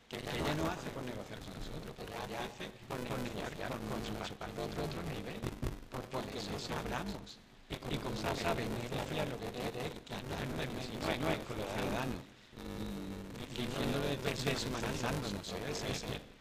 que ella no hace por negociar con nosotros, que ella hace por negociar con su parte otro nivel, porque les hablamos. Y como saben, negociar lo que quiere, no es con los ciudadanos, diciéndolo deshumanizándonos, ¿sabes?